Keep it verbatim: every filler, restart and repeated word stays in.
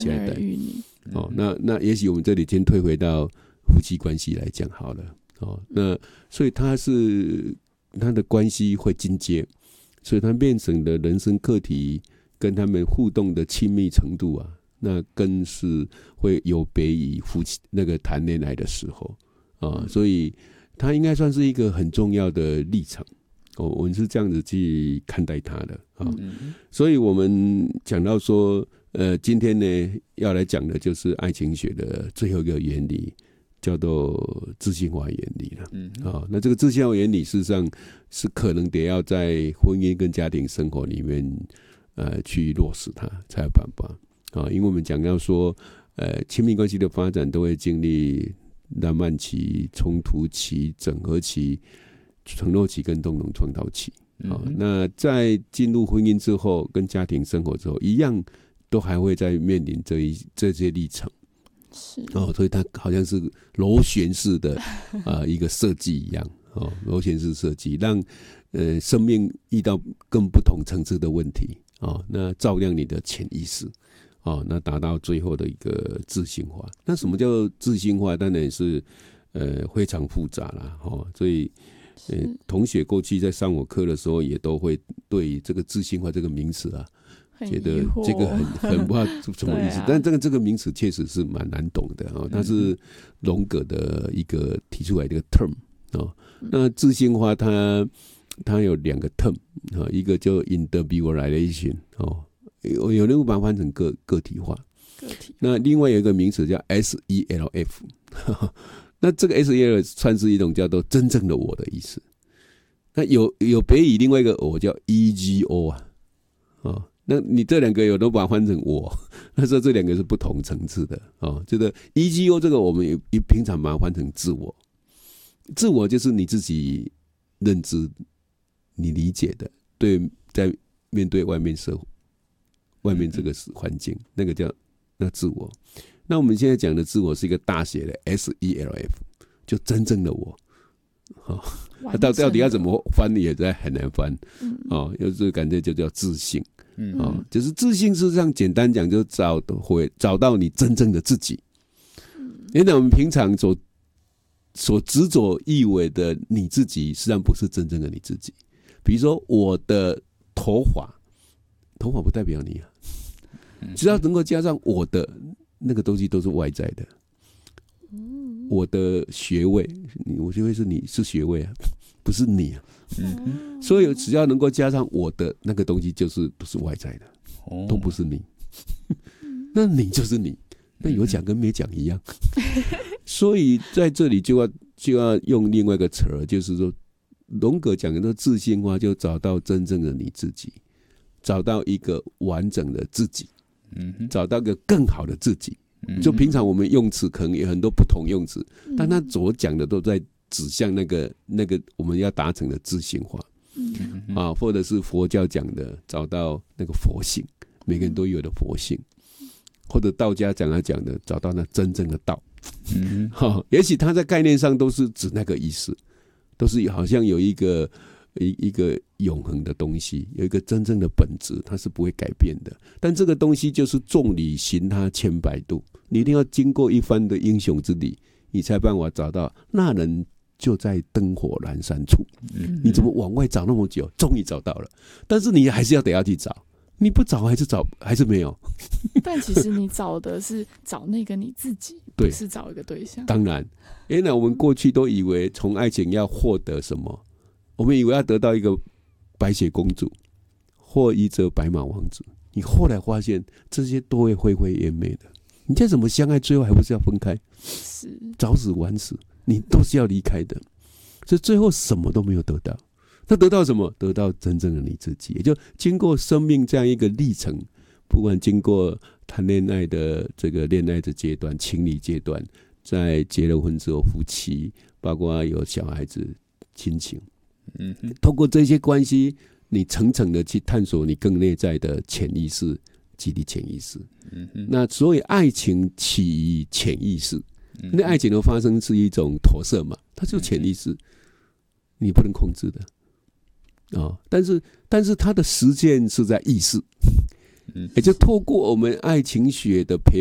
下一代育女。哦，那那也许我们这里先退回到夫妻关系来讲好了。哦，那所以他是他的关系会进阶，所以他变成的人生课题跟他们互动的亲密程度啊，那更是会有别于夫妻那个谈恋爱的时候啊，所以他应该算是一个很重要的立场。哦，我们是这样子去看待他的啊。所以我们讲到说，呃，今天呢要来讲的就是爱情学的最后一个原理。叫做自信化原理了，嗯，啊，那这个自信化原理事实上是可能得要在婚姻跟家庭生活里面，呃，去落实它才有办法啊。因为我们讲到说，呃，亲密关系的发展都会经历浪漫期、冲突期、整合期、承诺期跟共同创造期啊。嗯、那在进入婚姻之后，跟家庭生活之后，一样都还会再面临这一这些历程。是哦，所以它好像是螺旋式的啊、呃、一个设计一样哦，螺旋式设计，让呃生命遇到更不同层次的问题哦，那照亮你的潜意识哦，那达到最后的一个自信化。那什么叫自信化？当然是呃非常复杂啦哦，所以呃同学过去在上我课的时候，也都会对这个自信化这个名词啊。觉得这个很很不知道什么意思，啊、但这个这个名词确实是蛮难懂的哦。它是荣格的一个提出来的一个 term 哦。那自信化它它有两个 term 啊，一个叫 individualization 哦，有有人会把它翻成个个体化。个体。那另外有一个名词叫 S E L F， 那这个 S E L F 算是一种叫做真正的我的意思。那有有别于另外一个我叫 E G O 啊，哦。那你这两个有都把它换成我，那说这两个是不同层次的哦。这个 E G O 这个我们也平常把它换成自我，自我就是你自己认知、你理解的，对，在面对外面社会、外面这个环境，那个叫那自我。那我们现在讲的自我是一个大写的 S E L F， 就真正的我。哦，那到到底要怎么翻也在很难翻，嗯、哦，有这个感觉就叫自信。嗯哦，就是自信，事实上简单讲，就找回找到你真正的自己。因为我们平常所所执着以为的你自己，实际上不是真正的你自己。比如说，我的头发，头发不代表你啊，只要能够加上我的那个东西，都是外在的。我的学位，我学位是你是学位啊，不是你啊。嗯，所以只要能够加上我的那个东西，就是都是外在的，哦、都不是你。那你就是你，那有讲跟没讲一样。所以在这里就要就要用另外一个词儿，就是说，荣格讲的自信化，就找到真正的你自己，找到一个完整的自己，嗯，找到一个更好的自己。就平常我们用词可能有很多不同用词，但他所讲的都在指向那个那个我们要达成的自信化，啊，或者是佛教讲的找到那个佛性，每个人都有的佛性，或者道家讲他讲的找到那真正的道，嗯，哦，也许他在概念上都是指那个意思，都是好像有一个一一个永恒的东西，有一个真正的本质，它是不会改变的。但这个东西就是众里寻他千百度，你一定要经过一番的英雄之旅，你才办法找到那人就在灯火阑珊处。嗯，你怎么往外找那么久，终于找到了，但是你还是要得要去找，你不找还是找还是没有。 但其实你找的是找那个你自己，不是找一个对象。 当然，因为我们过去都以为从爱情要获得什么，我们以为要得到一个白雪公主或一则白马王子，你后来发现这些都会灰灰烟灭的。你再怎么相爱，最后还不是要分开？是早死晚死，你都是要离开的。所以最后什么都没有得到。那得到什么？得到真正的你自己。也就经过生命这样一个历程，不管经过谈恋爱的这个恋爱的阶段、情侣阶段，在结了婚之后夫妻，包括有小孩子、亲情。嗯，透过这些关系，你层层的去探索你更内在的潜意识及你潜意识。嗯，那所以爱情起于潜意识，那爱情的发生是一种投射嘛，它就是潜意识，你不能控制的。哦，但是但是它的实践是在意识， 也就透过我们爱情学的培